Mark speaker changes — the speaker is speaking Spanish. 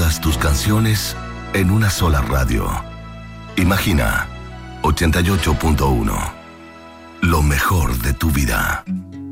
Speaker 1: todas tus canciones en una sola radio. Imagina 88.1. Lo mejor de tu vida.